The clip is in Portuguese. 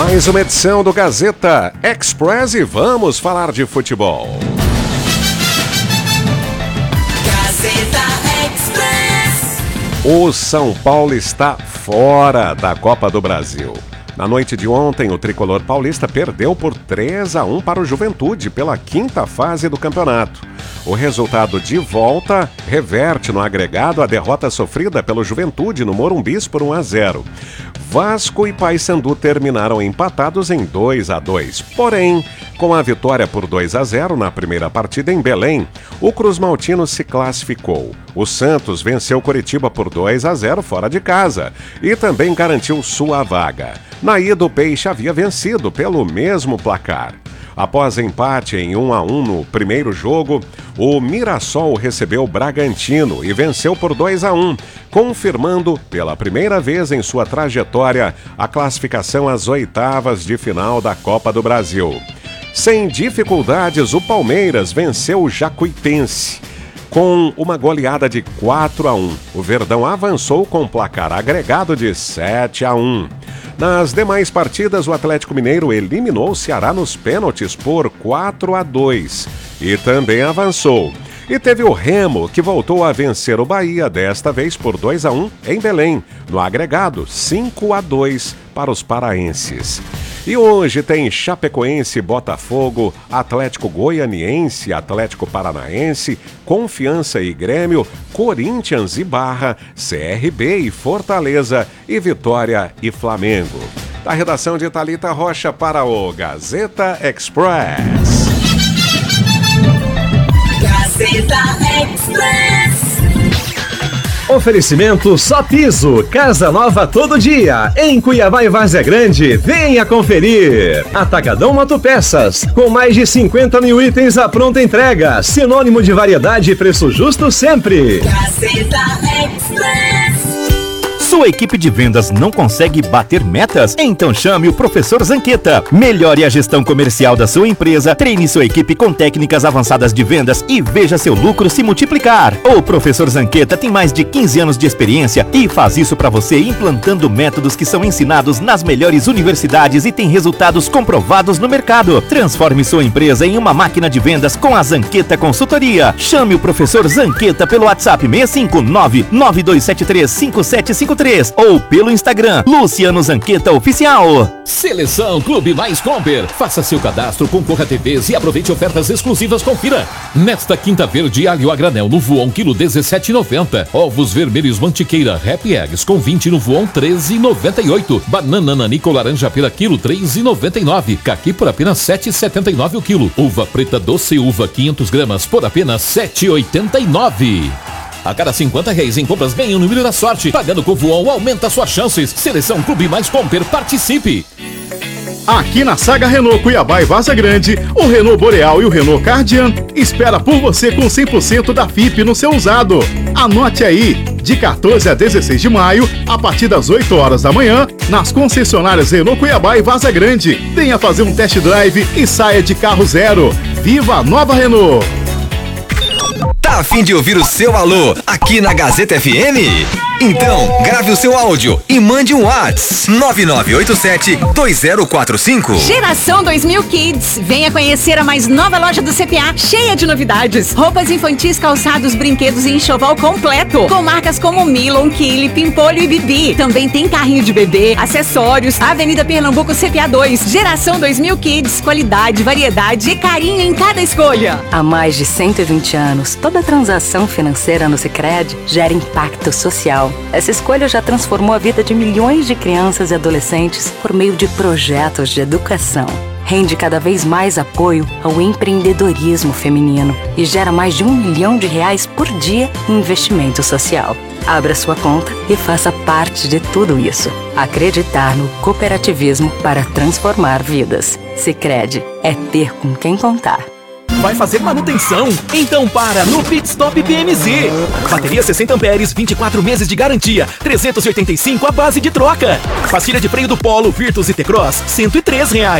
Mais uma edição do Gazeta Express e vamos falar de futebol. Gazeta Express. O São Paulo está fora da Copa do Brasil. Na noite de ontem, o tricolor paulista perdeu por 3-1 para o Juventude pela quinta fase do campeonato. O resultado de volta reverte no agregado a derrota sofrida pelo Juventude no Morumbis por 1-0. Vasco e Paysandu terminaram empatados em 2-2. Porém, com a vitória por 2-0 na primeira partida em Belém, o Cruz Maltino se classificou. O Santos venceu Coritiba por 2-0 fora de casa e também garantiu sua vaga. Na ida, o Peixe havia vencido pelo mesmo placar. Após empate em 1-1 no primeiro jogo, o Mirassol recebeu o Bragantino e venceu por 2-1, confirmando pela primeira vez em sua trajetória a classificação às oitavas de final da Copa do Brasil. Sem dificuldades, o Palmeiras venceu o Jacuipense com uma goleada de 4-1. O Verdão avançou com placar agregado de 7-1. Nas demais partidas, o Atlético Mineiro eliminou o Ceará nos pênaltis por 4-2 e também avançou. E teve o Remo, que voltou a vencer o Bahia, desta vez por 2-1 em Belém, no agregado 5-2 para os paraenses. E hoje tem Chapecoense, Botafogo, Atlético Goianiense, Atlético Paranaense, Confiança e Grêmio, Corinthians e Barra, CRB e Fortaleza e Vitória e Flamengo. Da redação de Thalita Rocha para o Gazeta Express. Gazeta Express. Oferecimento Só Piso, casa nova todo dia, em Cuiabá e Várzea Grande, venha conferir. Atacadão Motopeças, com mais de 50 mil itens à pronta entrega, sinônimo de variedade e preço justo sempre. Gazeta Express. Sua equipe de vendas não consegue bater metas? Então chame o Professor Zanqueta. Melhore a gestão comercial da sua empresa, treine sua equipe com técnicas avançadas de vendas e veja seu lucro se multiplicar. O Professor Zanqueta tem mais de 15 anos de experiência e faz isso para você implantando métodos que são ensinados nas melhores universidades e tem resultados comprovados no mercado. Transforme sua empresa em uma máquina de vendas com a Zanqueta Consultoria. Chame o Professor Zanqueta pelo WhatsApp 659-9273-5753 ou pelo Instagram Luciano Zanqueta Oficial. Seleção Clube Mais Comper. Faça seu cadastro, concorra a TVs e aproveite ofertas exclusivas. Confira. Nesta quinta verde, alho a granel no Voon, quilo 17,90. Ovos vermelhos Mantiqueira Happy Eggs com 20 no Voon, 13,98. Banana nanico laranja pela quilo, 3,99. Caqui por apenas 7,79 o quilo. Uva preta doce uva 500 gramas por apenas 7,89. A cada R$50 em compras ganhe o número da sorte. Pagando com o Voon aumenta suas chances. Seleção Clube Mais Comper, participe. Aqui na Saga Renault Cuiabá e Várzea Grande, o Renault Boreal e o Renault Cardian espera por você com 100% da FIP no seu usado. Anote aí, de 14 a 16 de maio, a partir das 8 horas da manhã, nas concessionárias Renault Cuiabá e Várzea Grande. Venha fazer um test drive e saia de carro zero. Viva a nova Renault! Tá a fim de ouvir o seu alô aqui na Gazeta FM? Então, grave o seu áudio e mande um WhatsApp 9987-2045. Geração 2000 Kids. Venha conhecer a mais nova loja do CPA, cheia de novidades. Roupas infantis, calçados, brinquedos e enxoval completo. Com marcas como Milon, Kili, Pimpolho e Bibi. Também tem carrinho de bebê, acessórios. Avenida Pernambuco CPA 2. Geração 2000 Kids. Qualidade, variedade e carinho em cada escolha. Há mais de 120 anos, toda transação financeira no Sicredi gera impacto social. Essa escolha já transformou a vida de milhões de crianças e adolescentes por meio de projetos de educação. Rende cada vez mais apoio ao empreendedorismo feminino e gera mais de R$1 milhão por dia em investimento social. Abra sua conta e faça parte de tudo isso. Acreditar no cooperativismo para transformar vidas. Sicredi é ter com quem contar. Vai fazer manutenção? Então para no Pit Stop PMZ. Bateria 60 amperes, 24 meses de garantia, 385 a base de troca. Pastilha de freio do Polo, Virtus e T-Cross, R$103.